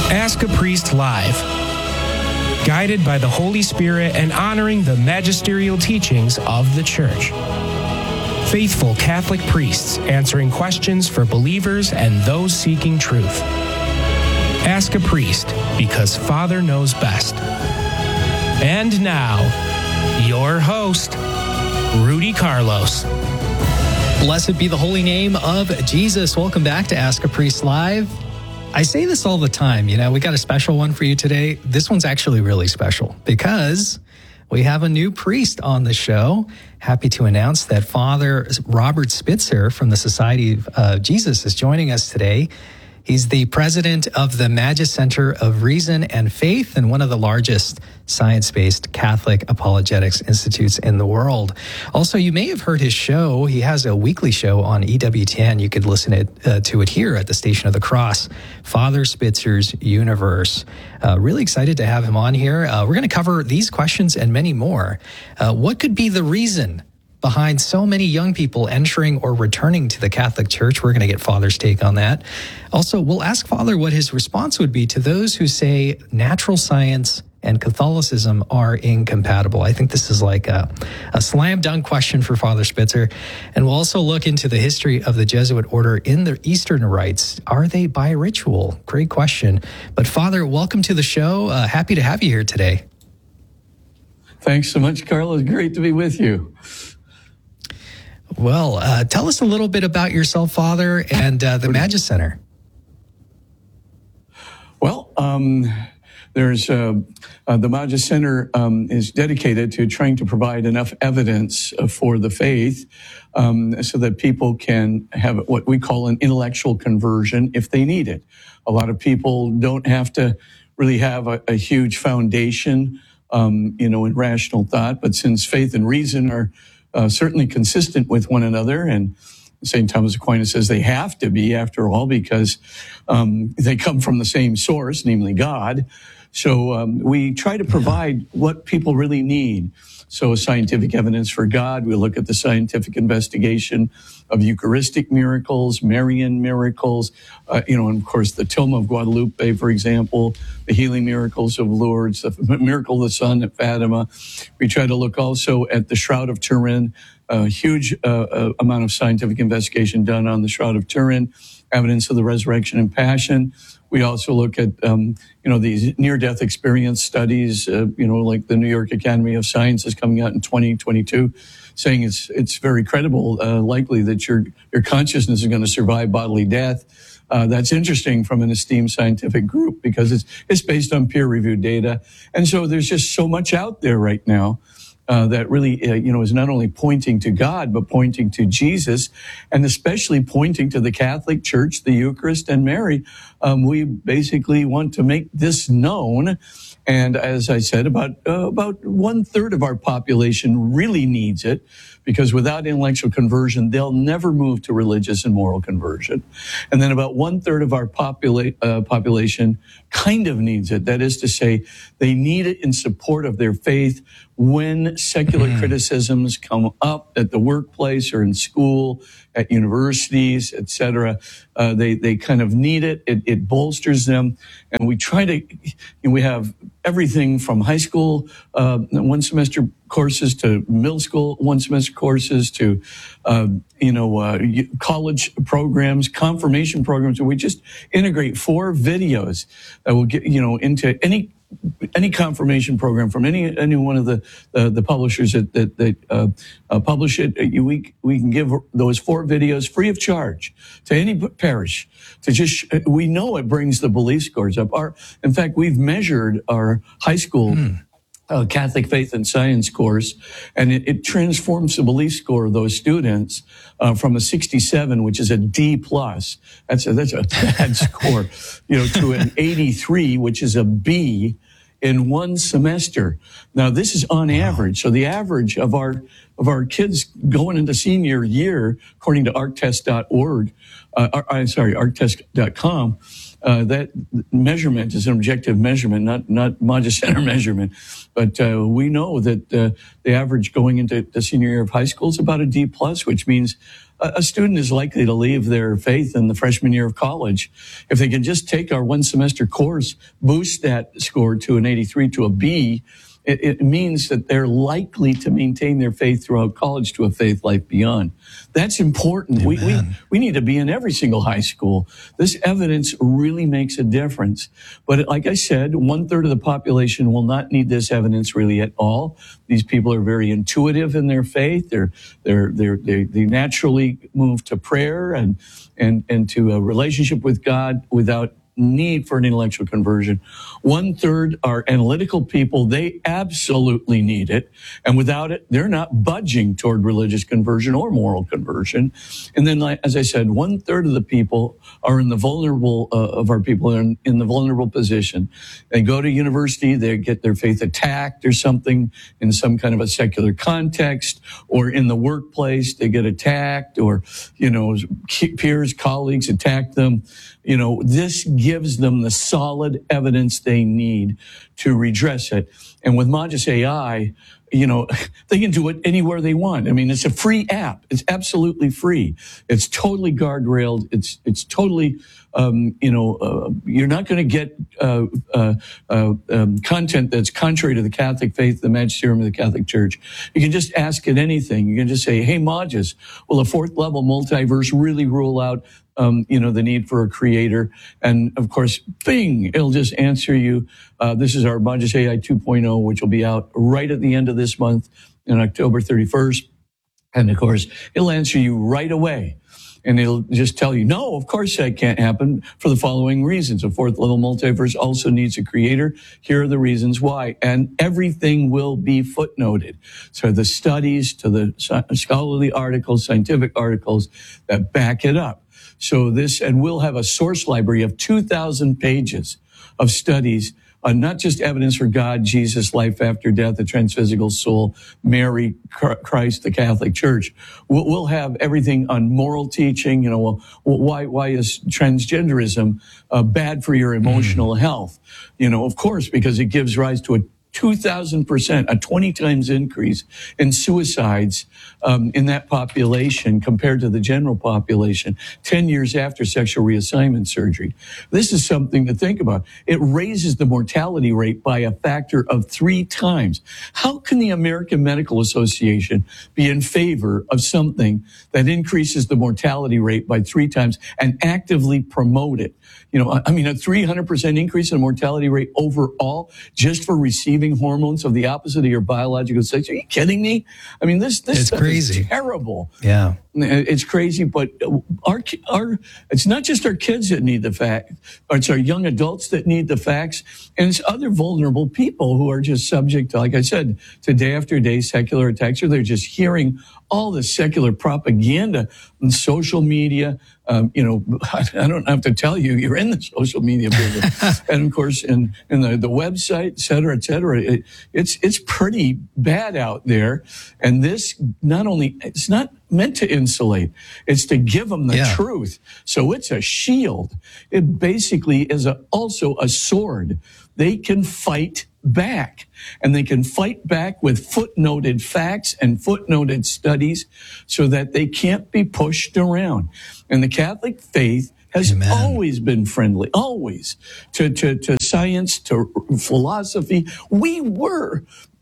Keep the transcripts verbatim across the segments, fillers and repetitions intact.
Ask a Priest Live. Guided by the Holy Spirit and honoring the magisterial teachings of the Church. Faithful Catholic priests answering questions for believers and those seeking truth. Ask a Priest, because Father knows best. And now, your host, Rudy Carlos. Blessed be the holy name of Jesus. Welcome back to Ask a Priest Live. I say this all the time, you know, we got a special one for you today. This one's actually really special because we have a new priest on the show. Happy to announce that Father Robert Spitzer from the Society of uh, Jesus is joining us today. He's the president of the Magis Center of Reason and Faith and one of the largest science-based Catholic apologetics institutes in the world. Also, you may have heard his show. He has a weekly show on E W T N. You could listen it, uh, to it here at the Station of the Cross, Father Spitzer's Universe. Uh, really excited to have him on here. Uh, we're going to cover these questions and many more. Uh, what could be the reason behind so many young people entering or returning to the Catholic Church? We're going to get Father's take on that. Also, we'll ask Father what his response would be to those who say natural science and Catholicism are incompatible. I think this is like a, a slam dunk question for Father Spitzer. And we'll also look into the history of the Jesuit order in the Eastern rites. Are they bi-ritual? Great question. But Father, welcome to the show. Uh, happy to have you here today. Thanks so much, Carlos. Great to be with you. Well, uh, tell us a little bit about yourself, Father, and uh, the Magis Center. Well, um, there's uh, uh, the Magis Center um, is dedicated to trying to provide enough evidence uh, for the faith um, so that people can have what we call an intellectual conversion if they need it. A lot of people don't have to really have a, a huge foundation, um, you know, in rational thought, but since faith and reason are Uh, certainly consistent with one another. And Saint Thomas Aquinas says they have to be, after all, because um, they come from the same source, namely God. So um, we try to provide what people really need. So scientific evidence for God. We look at the scientific investigation of Eucharistic miracles, Marian miracles, uh, you know, and of course the Tilma of Guadalupe, for example, the healing miracles of Lourdes, the miracle of the sun at Fatima. We try to look also at the Shroud of Turin, a huge uh, uh, amount of scientific investigation done on the Shroud of Turin, evidence of the resurrection and passion. We also look at, um, you know, these near-death experience studies, uh, you know, like the New York Academy of Sciences coming out in twenty twenty-two, saying it's it's very credible, uh, likely that your your consciousness is going to survive bodily death. Uh, that's interesting from an esteemed scientific group because it's it's based on peer-reviewed data. And so there's just so much out there right now Uh, that really, uh, you know, is not only pointing to God, but pointing to Jesus, and especially pointing to the Catholic Church, the Eucharist, and Mary. Um, we basically want to make this known. And as I said, about uh, about one third of our population really needs it, because without intellectual conversion, they'll never move to religious and moral conversion. And then about one third of our popula- uh, population kind of needs it. That is to say, they need it in support of their faith when secular mm. criticisms come up at the workplace or in school, at universities, et cetera. Uh, they, they kind of need it. it. It bolsters them. And we try to, you know, we have everything from high school, uh, one semester courses to middle school, one semester courses to, uh, you know, uh, college programs, confirmation programs. And we just integrate four videos that will get, you know, into any any confirmation program from any any one of the uh, the publishers that that, that uh, uh, publish it. We we can give those four videos free of charge to any parish. To just we know it brings the belief scores up. Our in fact we've measured our high school. Mm. Uh, Catholic Faith and Science course, and it, it transforms the belief score of those students uh, from a sixty-seven, which is a D plus. That's a, that's a bad score, you know, to an eighty-three, which is a B in one semester. Now, this is on wow. average. So the average of our of our kids going into senior year, according to arc test dot org, uh, I'm sorry, arc test dot com. Uh, that measurement is an objective measurement, not not Magis Center measurement. But uh, we know that uh, the average going into the senior year of high school is about a D plus, which means a, a student is likely to leave their faith in the freshman year of college. If they can just take our one semester course, boost that score to an eighty-three to a B, it, it means that they're likely to maintain their faith throughout college to a faith life beyond. That's important. We, we, we need to be in every single high school. This evidence really makes a difference. But like I said, one third of the population will not need this evidence really at all. These people are very intuitive in their faith. They're, they're, they're, they, they naturally move to prayer and, and, and to a relationship with God without need for an intellectual conversion. One third are analytical people. They absolutely need it. And without it, they're not budging toward religious conversion or moral conversion. And then, like, as I said, one third of the people are in the vulnerable, uh, of our people are in, in the vulnerable position. They go to university, they get their faith attacked or something in some kind of a secular context, or in the workplace, they get attacked, or, you know, peers, colleagues attack them. You know, this gives them the solid evidence they need to redress it. And with Magis A I, you know, they can do it anywhere they want. I mean, it's a free app. It's absolutely free. It's totally guardrailed. It's it's totally, um, you know, uh, you're not going to get uh, uh, uh, um, content that's contrary to the Catholic faith, the magisterium of the Catholic Church. You can just ask it anything. You can just say, hey, Magis, will a fourth level multiverse really rule out Um, you know, the need for a creator? And of course, bing, it'll just answer you. Uh, this is our Magis A I two point oh, which will be out right at the end of this month on October thirty-first. And of course, it'll answer you right away. And it'll just tell you, no, of course that can't happen for the following reasons. A fourth level multiverse also needs a creator. Here are the reasons why. And everything will be footnoted. So the studies to the scholarly articles, scientific articles that back it up. So this, and we'll have a source library of two thousand pages of studies on not just evidence for God, Jesus, life after death, the transphysical soul, Mary, Christ, the Catholic Church. We'll, we'll have everything on moral teaching. You know, well, why why is transgenderism uh, bad for your emotional mm. health? You know, of course, because it gives rise to a two thousand percent, a twenty times increase in suicides um, in that population compared to the general population ten years after sexual reassignment surgery. This is something to think about. It raises the mortality rate by a factor of three times. How can the American Medical Association be in favor of something that increases the mortality rate by three times and actively promote it? You know, I mean, a three hundred percent increase in mortality rate overall just for receiving hormones of the opposite of your biological sex. Are you kidding me? I mean, this this it's stuff crazy. is terrible. Yeah, it's crazy. But our our it's not just our kids that need the fact, or it's our young adults that need the facts, and it's other vulnerable people who are just subject to, like I said, to day after day secular attacks, or they're just hearing all the secular propaganda on social media. Um, you know, I don't have to tell you, you're in the social media business. And of course, in, in the, the website, et cetera, et cetera, it, it's, it's pretty bad out there. And this not only, it's not meant to insulate, it's to give them the yeah. truth. So it's a shield. It basically is a, also a sword. They can fight back, and they can fight back with footnoted facts and footnoted studies so that they can't be pushed around. And the Catholic faith has Amen. always been friendly, always, to, to, to science, to philosophy. We were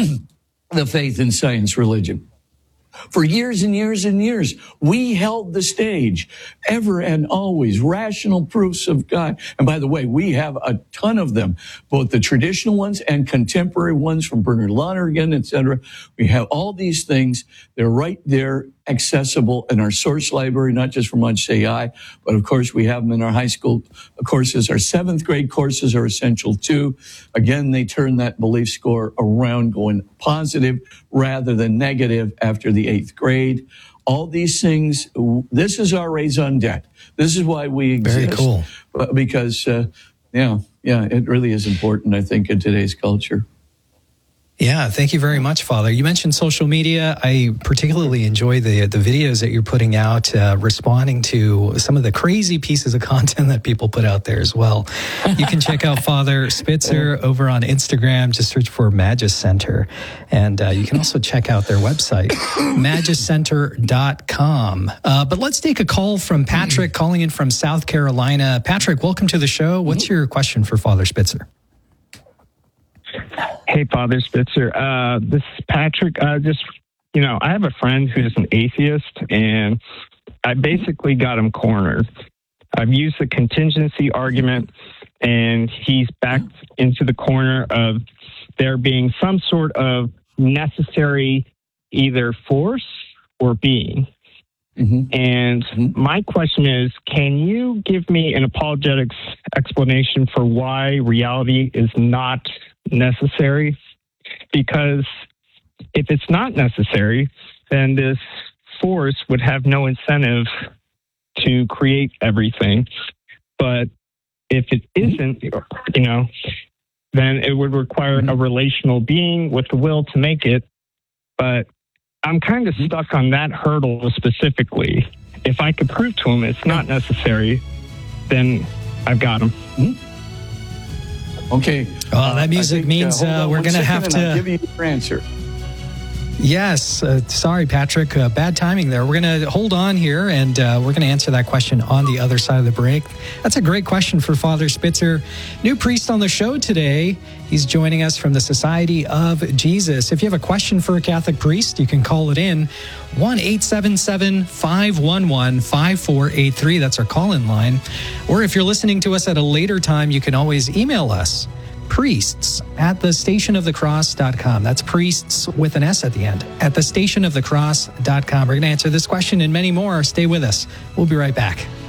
the faith and science religion. For years and years and years, we held the stage, ever and always, rational proofs of God. And by the way, we have a ton of them, both the traditional ones and contemporary ones from Bernard Lonergan, et cetera. We have all these things. They're right there, accessible in our source library, not just from Magis A I, but of course we have them in our high school courses. Our seventh grade courses are essential too. Again, they turn that belief score around, going positive rather than negative after the eighth grade. All these things, this is our raison d'etre. This is why we exist. Very cool. Because, uh, yeah, yeah, it really is important, I think, in today's culture. Yeah, thank you very much, Father. You mentioned social media. I particularly enjoy the the videos that you're putting out, uh, responding to some of the crazy pieces of content that people put out there as well. You can check out Father Spitzer over on Instagram. Just search for Magis Center. And uh, you can also check out their website, magis center dot com. Uh, but let's take a call from Patrick, calling in from South Carolina. Patrick, welcome to the show. What's your question for Father Spitzer? Hey, Father Spitzer. Uh, this is Patrick. Uh, just, you know, I have a friend who's an atheist, and I basically got him cornered. I've used the contingency argument, and he's backed into the corner of there being some sort of necessary either force or being. Mm-hmm. And mm-hmm. my question is, can you give me an apologetics explanation for why reality is not necessary? Because if it's not necessary, then this force would have no incentive to create everything. But if it isn't, you know, then it would require a relational being with the will to make it. But I'm kind of stuck on that hurdle specifically. If I could prove to him it's not necessary, then I've got him. Mm-hmm. Okay. Oh, that music think, means uh, uh, we're going to have to I'll give you your answer. Yes. Uh, sorry, Patrick. Uh, bad timing there. We're going to hold on here, and uh, we're going to answer that question on the other side of the break. That's a great question for Father Spitzer. New priest on the show today. He's joining us from the Society of Jesus. If you have a question for a Catholic priest, you can call it in. one eight seven seven, five one one, five four eight three. That's our call-in line. Or if you're listening to us at a later time, you can always email us. Priests at the station of the cross dot com. That's priests with an S at the end. At the station of the cross dot com. We're going to answer this question and many more. Stay with us. We'll be right back.